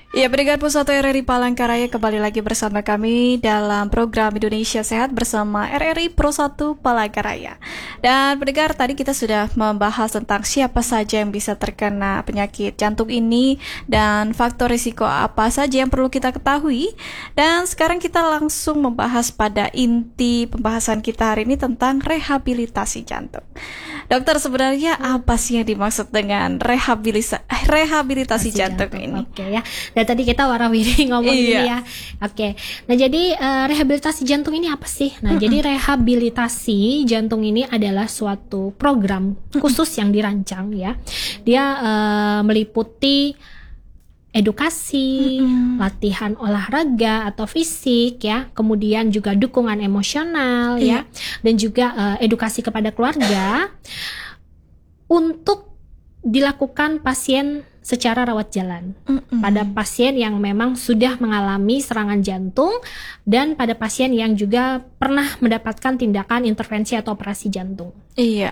Ya, pendengar Pusat RRI Palangkaraya kembali lagi bersama kami dalam program Indonesia Sehat bersama RRI Pro 1 Palangkaraya. Dan pendengar, tadi kita sudah membahas tentang siapa saja yang bisa terkena penyakit jantung ini dan faktor risiko apa saja yang perlu kita ketahui. Dan sekarang kita langsung membahas pada inti pembahasan kita hari ini tentang rehabilitasi jantung. Dokter, sebenarnya apa sih yang dimaksud dengan rehabilitasi jantung ini? Oke ya. Dan tadi kita warawiri ngomong gini ya. Oke. Nah, jadi rehabilitasi jantung ini apa sih? Nah, jadi rehabilitasi jantung ini adalah suatu program khusus yang dirancang ya. Dia meliputi edukasi, latihan olahraga atau fisik ya, kemudian juga dukungan emosional ya, dan juga edukasi kepada keluarga untuk dilakukan pasien secara rawat jalan pada pasien yang memang sudah mengalami serangan jantung dan pada pasien yang juga pernah mendapatkan tindakan intervensi atau operasi jantung. Iya.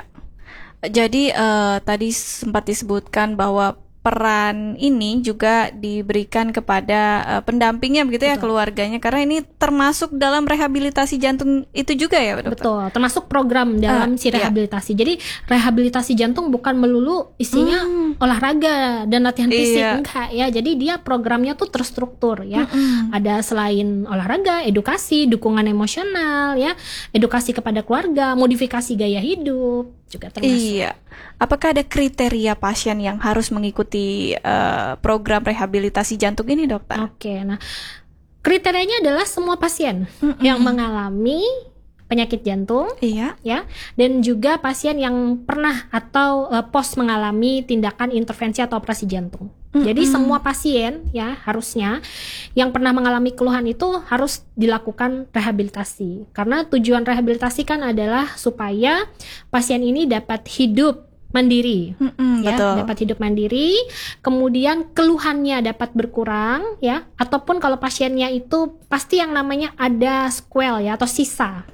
Jadi tadi sempat disebutkan bahwa peran ini juga diberikan kepada pendampingnya begitu ya, keluarganya, karena ini termasuk dalam rehabilitasi jantung itu juga ya, dokter? Betul, termasuk program dalam rehabilitasi. Jadi rehabilitasi jantung bukan melulu isinya olahraga dan latihan fisik, enggak ya. Jadi dia programnya tuh terstruktur ya. Ada selain olahraga, edukasi, dukungan emosional ya, edukasi kepada keluarga, modifikasi gaya hidup juga termasuk. Iya. Apakah ada kriteria pasien yang harus mengikuti program rehabilitasi jantung ini, dokter? Oke, nah kriterianya adalah semua pasien yang mengalami penyakit jantung, ya, dan juga pasien yang pernah atau pos mengalami tindakan intervensi atau operasi jantung. Jadi semua pasien ya harusnya yang pernah mengalami keluhan itu harus dilakukan rehabilitasi. Karena tujuan rehabilitasi kan adalah supaya pasien ini dapat hidup mandiri, ya, betul. dapat hidup mandiri, kemudian keluhannya dapat berkurang, ya, ataupun kalau pasiennya itu pasti yang namanya ada sequel ya atau sisa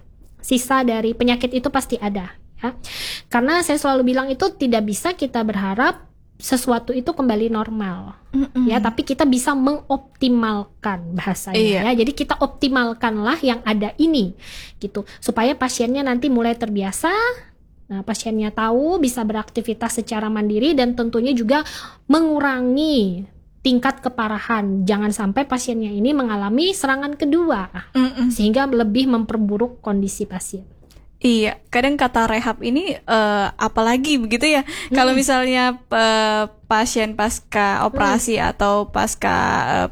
dari penyakit itu pasti ada, ya. Karena saya selalu bilang itu tidak bisa kita berharap sesuatu itu kembali normal, ya, tapi kita bisa mengoptimalkan bahasanya, ya. Jadi kita optimalkanlah yang ada ini, gitu, supaya pasiennya nanti mulai terbiasa. Nah, pasiennya tahu bisa beraktivitas secara mandiri dan tentunya juga mengurangi tingkat keparahan. Jangan sampai pasiennya ini mengalami serangan kedua, sehingga lebih memperburuk kondisi pasien. Iya, kadang kata rehab ini apalagi begitu ya. Kalau misalnya pasien pasca operasi atau pasca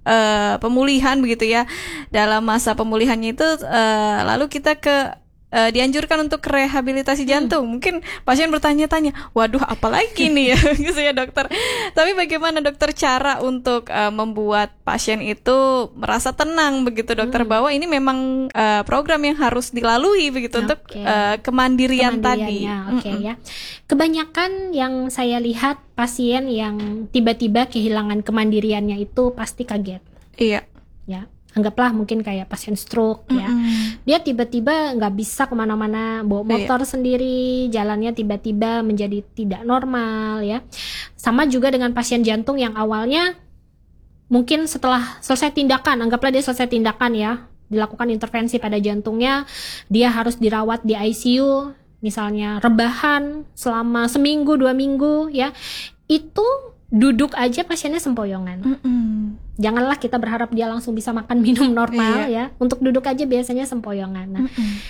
pemulihan begitu ya, dalam masa pemulihannya itu lalu kita dianjurkan untuk rehabilitasi jantung. Mungkin pasien bertanya-tanya, waduh apalagi nih ya, gitu ya dokter. Tapi bagaimana dokter cara untuk membuat pasien itu merasa tenang begitu dokter, bahwa ini memang program yang harus dilalui begitu untuk kemandirian tadi. Ya. Kebanyakan yang saya lihat pasien yang tiba-tiba kehilangan kemandiriannya itu pasti kaget. Iya. Ya. Anggaplah mungkin kayak pasien stroke ya, dia tiba-tiba nggak bisa kemana-mana, bawa motor sendiri, jalannya tiba-tiba menjadi tidak normal ya. Sama juga dengan pasien jantung yang awalnya mungkin setelah selesai tindakan, anggaplah dia selesai tindakan ya, dilakukan intervensi pada jantungnya, dia harus dirawat di ICU, misalnya rebahan selama seminggu 2 minggu ya, itu duduk aja pasiennya sempoyongan. Janganlah kita berharap dia langsung bisa makan minum normal ya. Untuk duduk aja biasanya sempoyongan. Nah,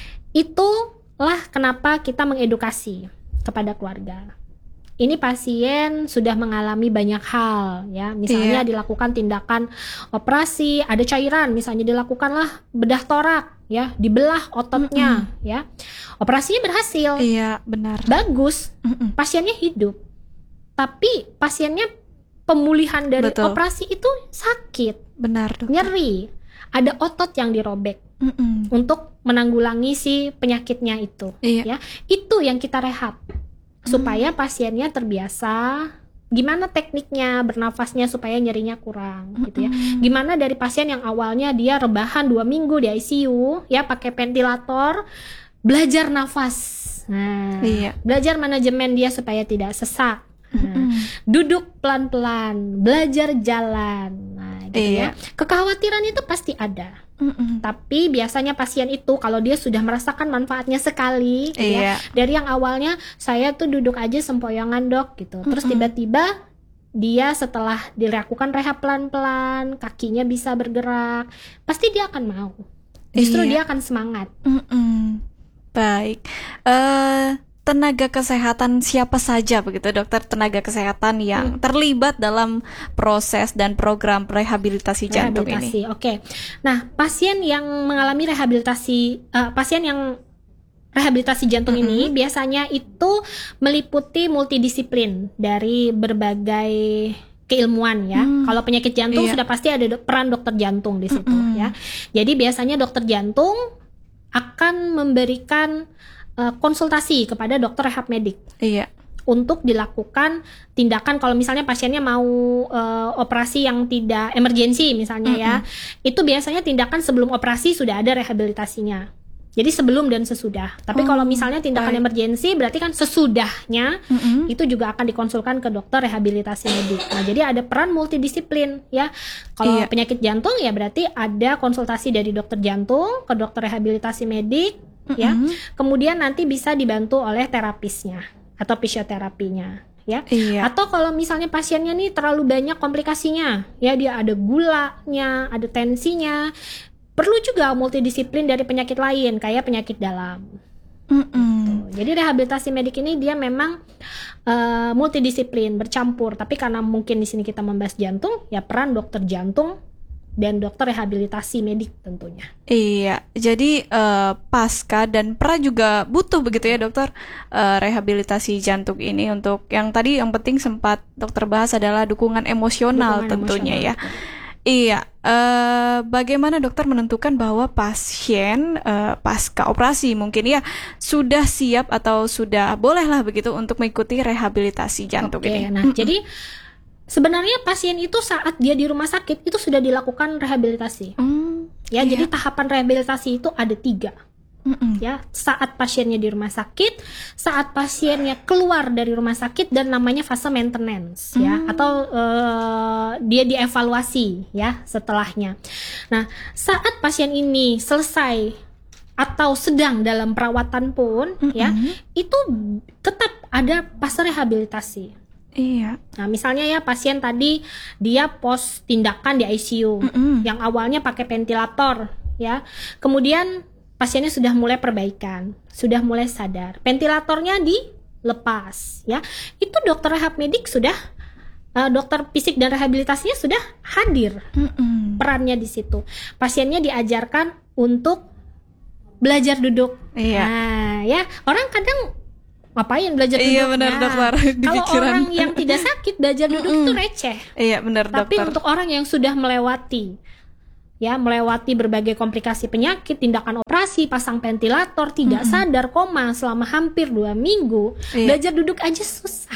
itulah kenapa kita mengedukasi kepada keluarga. Ini pasien sudah mengalami banyak hal ya. Misalnya dilakukan tindakan operasi, ada cairan, misalnya dilakukanlah bedah torak ya, dibelah ototnya ya. Operasinya berhasil. Iya, benar. Bagus. Pasiennya hidup. Tapi pasiennya pemulihan dari operasi itu sakit, benar, dokter. Nyeri, ada otot yang dirobek untuk menanggulangi si penyakitnya itu, ya. Itu yang kita rehab supaya pasiennya terbiasa. Gimana tekniknya bernafasnya supaya nyerinya kurang, gitu ya. Gimana dari pasien yang awalnya dia rebahan 2 minggu di ICU, ya pakai ventilator, belajar nafas, belajar manajemen dia supaya tidak sesak. Duduk pelan-pelan, belajar jalan. Nah, gitu ya. Kekhawatiran itu pasti ada. Tapi biasanya pasien itu kalau dia sudah merasakan manfaatnya sekali gitu ya, dari yang awalnya saya tuh duduk aja sempoyongan dok gitu, terus tiba-tiba dia setelah dilakukan rehab pelan-pelan, kakinya bisa bergerak, pasti dia akan mau. Justru dia akan semangat. Baik. Tenaga kesehatan siapa saja begitu dokter, tenaga kesehatan yang terlibat dalam proses dan program rehabilitasi jantung ini? Oke. Nah, pasien yang mengalami rehabilitasi, pasien yang rehabilitasi jantung ini biasanya itu meliputi multidisiplin dari berbagai keilmuan ya. Kalau penyakit jantung sudah pasti ada peran dokter jantung di situ ya. Jadi biasanya dokter jantung akan memberikan konsultasi kepada dokter rehab medik untuk dilakukan tindakan. Kalau misalnya pasiennya mau operasi yang tidak emergensi misalnya ya, itu biasanya tindakan sebelum operasi sudah ada rehabilitasinya. Jadi sebelum dan sesudah. Tapi kalau misalnya tindakan emergensi berarti kan sesudahnya itu juga akan dikonsulkan ke dokter rehabilitasi medik. Nah, jadi ada peran multidisiplin ya. Kalau penyakit jantung ya berarti ada konsultasi dari dokter jantung ke dokter rehabilitasi medik ya. Kemudian nanti bisa dibantu oleh terapisnya atau fisioterapinya ya. Atau kalau misalnya pasiennya nih terlalu banyak komplikasinya ya, dia ada gulanya, ada tensinya, perlu juga multidisiplin dari penyakit lain kayak penyakit dalam. Jadi rehabilitasi medik ini dia memang multidisiplin, bercampur. Tapi karena mungkin di sini kita membahas jantung, ya peran dokter jantung dan dokter rehabilitasi medik tentunya. Iya, jadi pasca dan pra juga butuh begitu ya dokter, rehabilitasi jantung ini. Untuk yang tadi yang penting sempat dokter bahas adalah dukungan emosional tentunya ya. Iya, bagaimana dokter menentukan bahwa pasien pasca operasi mungkin ya sudah siap atau sudah bolehlah begitu untuk mengikuti rehabilitasi jantung ini? Nah, jadi sebenarnya pasien itu saat dia di rumah sakit itu sudah dilakukan rehabilitasi. Jadi tahapan rehabilitasi itu ada 3. Ya, saat pasiennya di rumah sakit, saat pasiennya keluar dari rumah sakit, dan namanya fase maintenance ya, atau dia dievaluasi ya setelahnya. Nah, saat pasien ini selesai atau sedang dalam perawatan pun ya, itu tetap ada fase rehabilitasi. Nah, misalnya ya pasien tadi dia pos tindakan di ICU yang awalnya pakai ventilator ya, kemudian pasiennya sudah mulai perbaikan, sudah mulai sadar, ventilatornya dilepas ya, itu dokter rehab medik sudah, dokter fisik dan rehabilitasinya sudah hadir, perannya di situ. Pasiennya diajarkan untuk belajar duduk. Nah ya, orang kadang ngapain belajar duduk? Iya benar dokter. Kalau orang yang tidak sakit belajar duduk itu receh. Iya benar dokter. Tapi untuk orang yang sudah melewati berbagai komplikasi penyakit, tindakan operasi, pasang ventilator, tidak sadar, koma selama hampir 2 minggu, belajar duduk aja susah.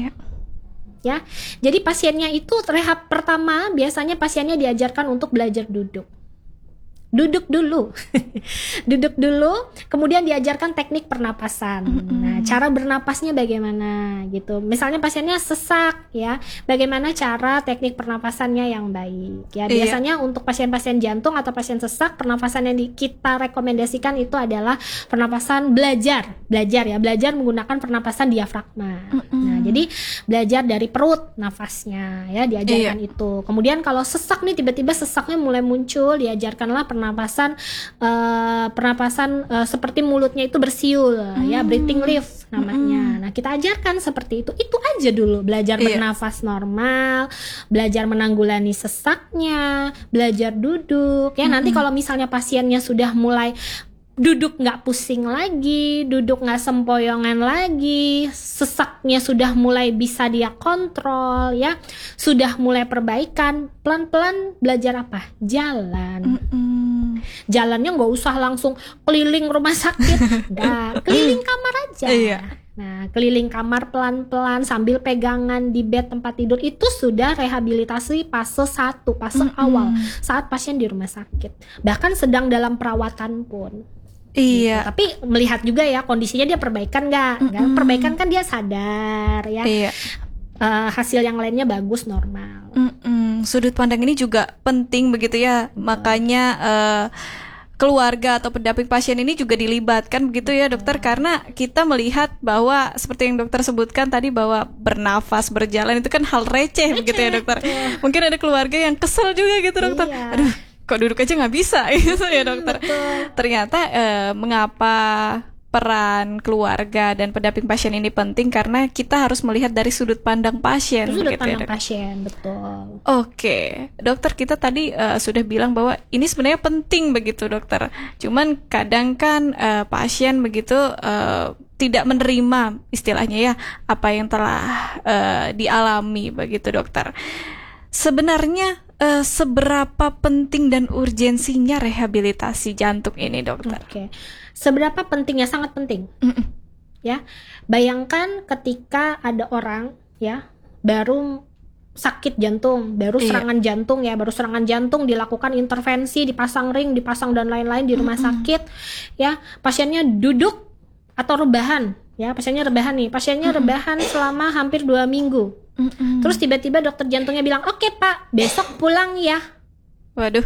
Ya, jadi pasiennya itu rehab pertama biasanya pasiennya diajarkan untuk belajar duduk. Duduk dulu, kemudian diajarkan teknik pernapasan. Nah, cara bernapasnya bagaimana gitu. Misalnya pasiennya sesak ya, bagaimana cara teknik pernapasannya yang baik ya. Biasanya untuk pasien-pasien jantung atau pasien sesak, pernapasan yang kita rekomendasikan itu adalah pernapasan belajar menggunakan pernapasan diafragma. Nah, jadi belajar dari perut nafasnya ya, diajarkan itu. Kemudian kalau sesak nih, tiba-tiba sesaknya mulai muncul, diajarkanlah pernapasan seperti mulutnya itu bersiul ya, breathing lift namanya. Nah, kita ajarkan seperti itu aja dulu, belajar bernafas normal, belajar menanggulangi sesaknya, belajar duduk ya. Nanti kalau misalnya pasiennya sudah mulai duduk nggak pusing lagi, duduk nggak sempoyongan lagi, sesaknya sudah mulai bisa dia kontrol ya, sudah mulai perbaikan, pelan-pelan belajar apa? Jalan. Jalannya nggak usah langsung keliling rumah sakit, keliling kamar aja. Nah, keliling kamar pelan-pelan sambil pegangan di bed tempat tidur, itu sudah rehabilitasi fase 1, fase awal saat pasien di rumah sakit. Bahkan sedang dalam perawatan pun. Gitu. Tapi melihat juga ya kondisinya dia perbaikan nggak? Perbaikan kan dia sadar ya. hasil yang lainnya bagus, normal. Sudut pandang ini juga penting begitu ya, makanya keluarga atau pendamping pasien ini juga dilibatkan begitu ya dokter, karena kita melihat bahwa seperti yang dokter sebutkan tadi bahwa bernafas, berjalan itu kan hal receh begitu ya dokter. Mungkin ada keluarga yang kesel juga gitu dokter. Iya. Aduh, kok duduk aja nggak bisa gitu ya dokter. Ternyata mengapa peran keluarga dan pendamping pasien ini penting, karena kita harus melihat dari sudut pandang pasien. Sudut begitu pandang ya, pasien, betul. Oke, dokter, kita tadi sudah bilang bahwa ini sebenarnya penting begitu dokter. Cuman kadang kan pasien begitu tidak menerima istilahnya ya apa yang telah dialami begitu dokter. Sebenarnya seberapa penting dan urgensinya rehabilitasi jantung ini dokter? Oke. Seberapa pentingnya? Sangat penting. Ya, bayangkan ketika ada orang ya baru sakit jantung, baru serangan jantung ya, baru serangan jantung, dilakukan intervensi, dipasang ring, dipasang dan lain-lain di rumah sakit ya, pasiennya duduk atau rebahan ya, pasiennya rebahan selama hampir 2 minggu. Terus tiba-tiba dokter jantungnya bilang, "Oke, Pak, besok pulang ya." Waduh.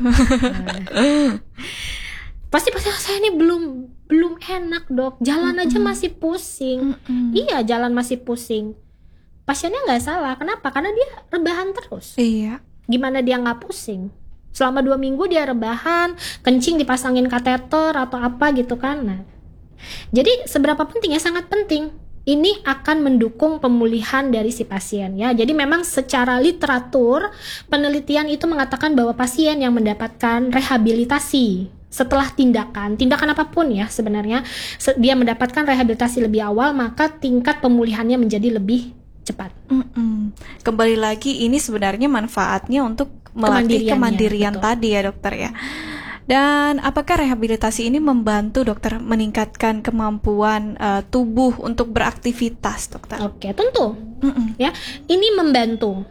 Pasti saya ini belum enak, Dok. Jalan aja masih pusing. Iya, jalan masih pusing. Pasiennya nggak salah. Kenapa? Karena dia rebahan terus. Iya. Gimana dia nggak pusing? Selama 2 minggu dia rebahan, kencing dipasangin kateter atau apa gitu kan. Nah, jadi seberapa penting ya? Sangat penting. Ini akan mendukung pemulihan dari si pasien ya. Jadi memang secara literatur penelitian itu mengatakan bahwa pasien yang mendapatkan rehabilitasi setelah tindakan apapun ya sebenarnya, dia mendapatkan rehabilitasi lebih awal, maka tingkat pemulihannya menjadi lebih cepat. Kembali lagi ini sebenarnya manfaatnya untuk melatih kemandirian tadi ya dokter ya. Dan apakah rehabilitasi ini membantu dokter meningkatkan kemampuan tubuh untuk beraktivitas, dokter? Oke, tentu. Ya, ini membantu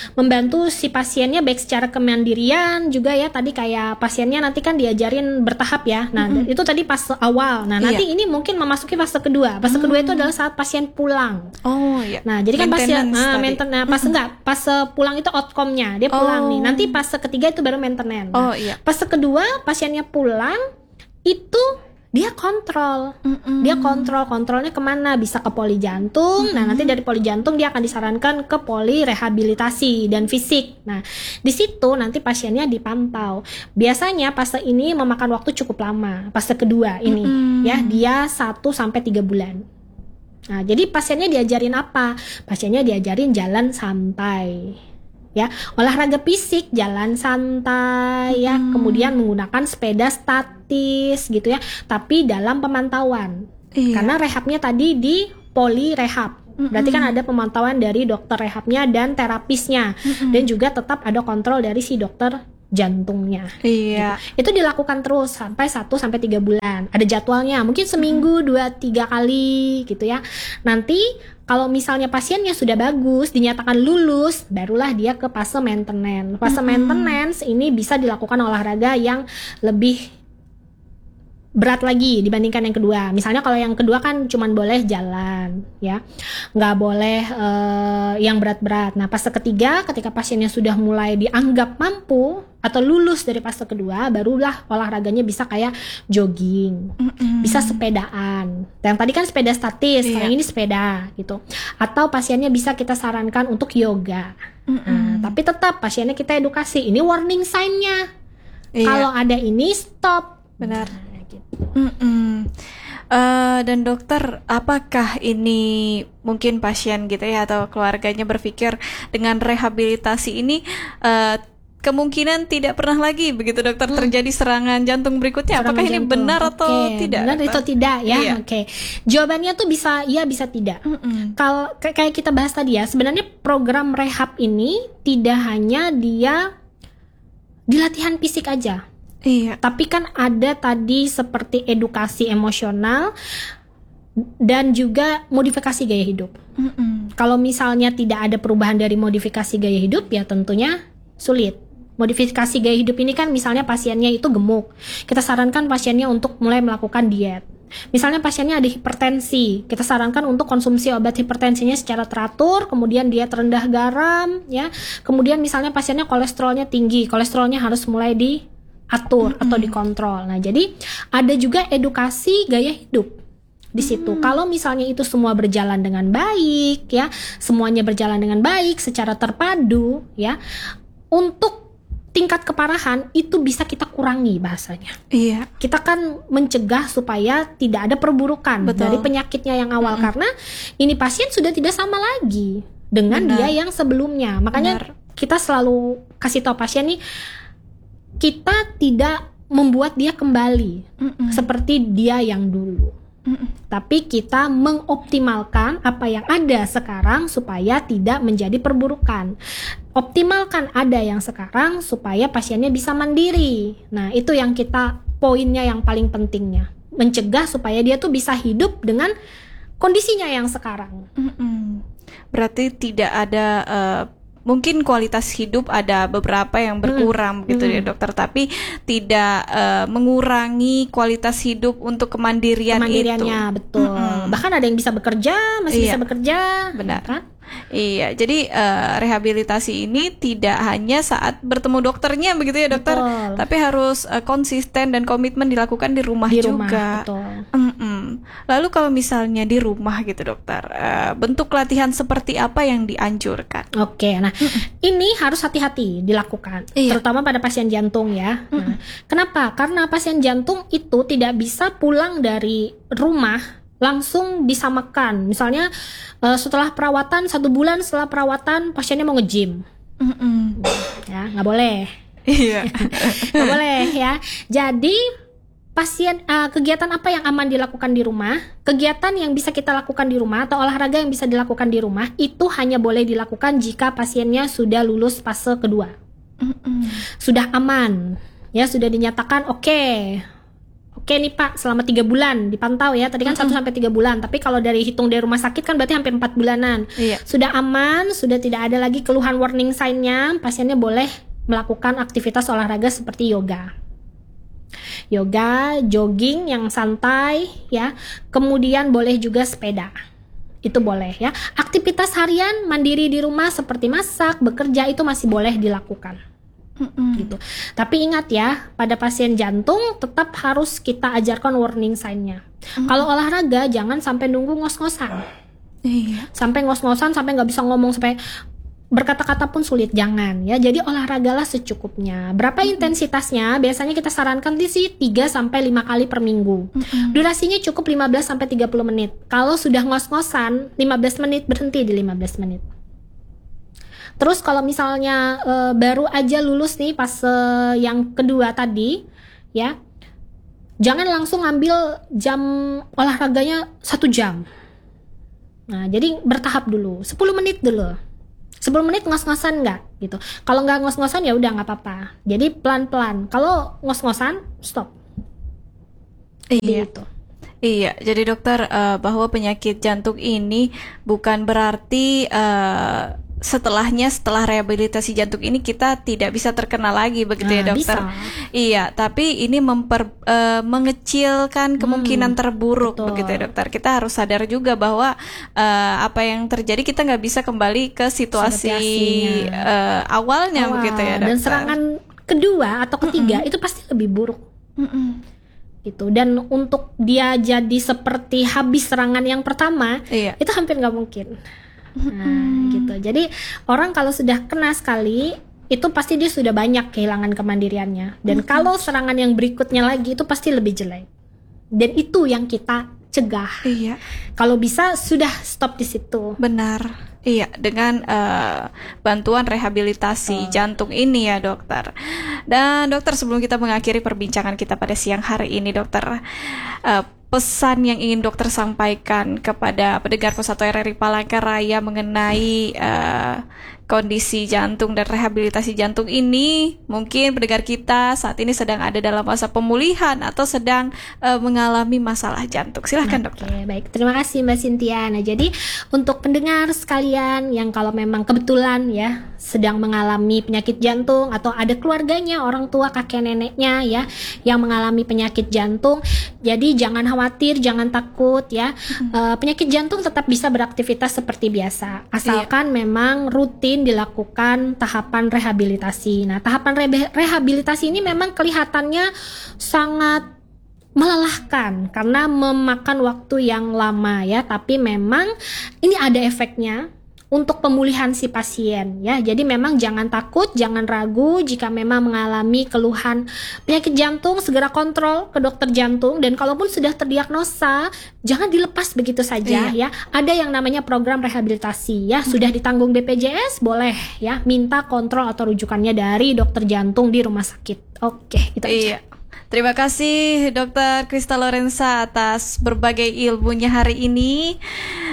si pasiennya baik secara kemandirian juga ya. Tadi kayak pasiennya nanti kan diajarin bertahap ya. Nah, itu tadi pas awal. Nah, nanti ini mungkin memasuki fase kedua. Fase kedua itu adalah saat pasien pulang. Oh iya. Nah, jadi kan pasien pas pulang itu outcome-nya dia pulang nih. Nanti fase ketiga itu baru maintenance. Oh iya. Fase kedua pasiennya pulang itu dia kontrol. Dia kontrolnya kemana? Bisa ke poli jantung. Nah, nanti dari poli jantung dia akan disarankan ke poli rehabilitasi dan fisik. Nah, di situ nanti pasiennya dipantau. Biasanya fase ini memakan waktu cukup lama. Fase kedua ini ya, dia 1-3 bulan. Nah, jadi pasiennya diajarin apa? Pasiennya diajarin jalan santai. Ya, olahraga fisik, jalan santai ya, kemudian menggunakan sepeda statis gitu ya, tapi dalam pemantauan. Karena rehabnya tadi di poli rehab. Berarti kan ada pemantauan dari dokter rehabnya dan terapisnya, dan juga tetap ada kontrol dari si dokter jantungnya. Iya. Gitu. Itu dilakukan terus sampai 1-3 bulan. Ada jadwalnya, mungkin seminggu 2-3 kali gitu ya. Nanti kalau misalnya pasiennya sudah bagus, dinyatakan lulus, barulah dia ke fase maintenance. Fase maintenance ini bisa dilakukan olahraga yang lebih berat lagi dibandingkan yang kedua. Misalnya kalau yang kedua kan cuman boleh jalan ya, nggak boleh yang berat-berat. Nah, fase ketiga ketika pasiennya sudah mulai dianggap mampu atau lulus dari fase kedua, barulah olahraganya bisa kayak jogging, bisa sepedaan. Yang tadi kan sepeda statis, yang ini sepeda gitu. Atau pasiennya bisa kita sarankan untuk yoga. Nah, tapi tetap pasiennya kita edukasi. Ini warning sign-nya. Kalau ada ini stop. Benar. Dan dokter, apakah ini mungkin pasien gitu ya atau keluarganya berpikir dengan rehabilitasi ini kemungkinan tidak pernah lagi begitu dokter terjadi serangan jantung berikutnya? Apakah ini benar atau tidak? Benar atau tidak ya? Oke. Jawabannya tuh bisa iya bisa tidak. Kalau kayak kita bahas tadi ya, sebenarnya program rehab ini tidak hanya dia di latihan fisik aja. Iya. Tapi kan ada tadi seperti edukasi emosional dan juga modifikasi gaya hidup. Kalau misalnya tidak ada perubahan dari modifikasi gaya hidup, ya tentunya sulit. Modifikasi gaya hidup ini kan misalnya pasiennya itu gemuk, kita sarankan pasiennya untuk mulai melakukan diet. Misalnya pasiennya ada hipertensi, kita sarankan untuk konsumsi obat hipertensinya secara teratur, kemudian diet rendah garam, ya. Kemudian misalnya pasiennya kolesterolnya tinggi, kolesterolnya harus mulai diatur atau dikontrol. Nah, jadi ada juga edukasi gaya hidup di situ. Kalau misalnya itu semua berjalan dengan baik, ya, semuanya berjalan dengan baik, secara terpadu, ya, untuk tingkat keparahan itu bisa kita kurangi bahasanya. Iya. Kita kan mencegah supaya tidak ada perburukan dari penyakitnya yang awal, karena ini pasien sudah tidak sama lagi dengan dia yang sebelumnya. Makanya kita selalu kasih tahu pasien nih, kita tidak membuat dia kembali seperti dia yang dulu. Tapi kita mengoptimalkan apa yang ada sekarang supaya tidak menjadi perburukan. Optimalkan ada yang sekarang supaya pasiennya bisa mandiri. Nah, itu yang kita poinnya yang paling pentingnya. Mencegah supaya dia tuh bisa hidup dengan kondisinya yang sekarang. Berarti tidak ada mungkin kualitas hidup ada beberapa yang berkurang gitu ya dokter, tapi tidak mengurangi kualitas hidup untuk kemandiriannya itu. Betul. Bahkan ada yang bisa bekerja, masih bisa bekerja. Benar. Kan? Iya, jadi rehabilitasi ini tidak hanya saat bertemu dokternya begitu ya dokter, tapi harus konsisten dan komitmen dilakukan di rumah juga. Betul. Lalu kalau misalnya di rumah gitu dokter, bentuk latihan seperti apa yang dianjurkan? Oke, nah ini harus hati-hati dilakukan, terutama pada pasien jantung ya. Nah, kenapa? Karena pasien jantung itu tidak bisa pulang dari rumah langsung disamakan. Misalnya setelah perawatan 1 bulan setelah perawatan pasiennya mau nge-gym, ya nggak boleh. Iya, nggak boleh ya. Jadi pasien kegiatan apa yang aman dilakukan di rumah, kegiatan yang bisa kita lakukan di rumah atau olahraga yang bisa dilakukan di rumah itu hanya boleh dilakukan jika pasiennya sudah lulus fase kedua, sudah aman, ya sudah dinyatakan oke nih Pak, selama 3 bulan dipantau ya. Tadi kan 1-3 bulan, tapi kalau dari hitung dari rumah sakit kan berarti hampir 4 bulanan. Sudah aman, sudah tidak ada lagi keluhan warning sign-nya, pasiennya boleh melakukan aktivitas olahraga seperti yoga, jogging yang santai ya. Kemudian boleh juga sepeda, itu boleh ya. Aktivitas harian mandiri di rumah seperti masak, bekerja itu masih boleh dilakukan. Gitu. Tapi ingat ya, pada pasien jantung tetap harus kita ajarkan warning sign-nya. Kalau olahraga jangan sampai nunggu ngos-ngosan. Sampai ngos-ngosan, sampai nggak bisa ngomong, sampai berkata-kata pun sulit, jangan ya. Jadi olahragalah secukupnya. Berapa intensitasnya? Biasanya kita sarankan sih 3-5 kali per minggu. Durasinya cukup 15-30 menit. Kalau sudah ngos-ngosan 15 menit, berhenti di 15 menit. Terus kalau misalnya baru aja lulus nih pas yang kedua tadi ya, jangan langsung ambil jam olahraganya 1 jam. Nah, jadi bertahap dulu, 10 menit dulu. 10 menit ngos-ngosan nggak gitu. Kalau nggak ngos-ngosan ya udah nggak apa-apa. Jadi pelan-pelan. Kalau ngos-ngosan stop. Gitu. Iya, jadi dokter bahwa penyakit jantung ini bukan berarti setelah rehabilitasi jantung ini kita tidak bisa terkena lagi begitu ya dokter? Bisa. Iya, tapi ini mengecilkan kemungkinan terburuk begitu ya dokter. Kita harus sadar juga bahwa apa yang terjadi kita nggak bisa kembali ke situasi awalnya begitu ya dokter. Dan serangan kedua atau ketiga itu pasti lebih buruk. Gitu. Dan untuk dia jadi seperti habis serangan yang pertama, itu hampir nggak mungkin. Nah, gitu. Jadi orang kalau sudah kena sekali itu pasti dia sudah banyak kehilangan kemandiriannya. Dan kalau serangan yang berikutnya lagi itu pasti lebih jelek. Dan itu yang kita cegah. Kalau bisa sudah stop di situ. Benar. Iya, dengan bantuan rehabilitasi jantung ini ya dokter. Dan dokter, sebelum kita mengakhiri perbincangan kita pada siang hari ini dokter, pesan yang ingin dokter sampaikan kepada pendengar 1 RRI Palangkaraya mengenai kondisi jantung dan rehabilitasi jantung ini, mungkin pendengar kita saat ini sedang ada dalam masa pemulihan atau sedang mengalami masalah jantung. Silahkan dokter. Oke, baik. Terima kasih Mbak Cynthia. Nah, jadi untuk pendengar sekalian yang kalau memang kebetulan ya sedang mengalami penyakit jantung atau ada keluarganya, orang tua, kakek neneknya ya yang mengalami penyakit jantung, jadi jangan khawatir, jangan takut ya. Penyakit jantung tetap bisa beraktivitas seperti biasa, asalkan memang rutin dilakukan tahapan rehabilitasi. Nah, tahapan rehabilitasi ini memang kelihatannya sangat melelahkan karena memakan waktu yang lama ya, tapi memang ini ada efeknya untuk pemulihan si pasien ya. Jadi memang jangan takut, jangan ragu jika memang mengalami keluhan penyakit jantung, segera kontrol ke dokter jantung, dan kalaupun sudah terdiagnosa jangan dilepas begitu saja ya. Ada yang namanya program rehabilitasi ya, sudah ditanggung BPJS boleh ya minta kontrol atau rujukannya dari dokter jantung di rumah sakit. Oke, itu aja. Terima kasih Dr. Krista Lorenza atas berbagai ilmunya hari ini.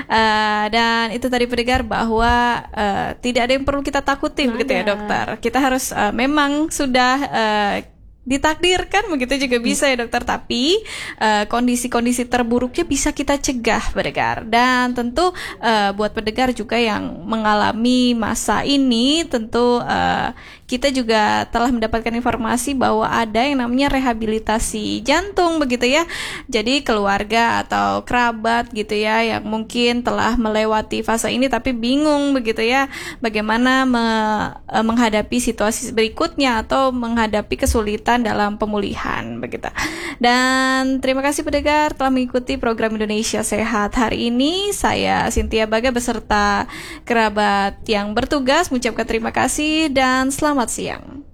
Dan itu tadi pendengar bahwa tidak ada yang perlu kita takuti begitu ya dokter. Kita harus memang sudah ditakdirkan begitu juga bisa ya dokter, tapi kondisi-kondisi terburuknya bisa kita cegah pendengar. Dan tentu buat pendengar juga yang mengalami masa ini, tentu kita juga telah mendapatkan informasi bahwa ada yang namanya rehabilitasi jantung begitu ya. Jadi keluarga atau kerabat gitu ya yang mungkin telah melewati fase ini tapi bingung begitu ya bagaimana menghadapi situasi berikutnya atau menghadapi kesulitan dalam pemulihan begitu. Dan terima kasih pendengar telah mengikuti program Indonesia Sehat hari ini. Saya Cynthia Baga beserta kerabat yang bertugas mengucapkan terima kasih dan selamat siang.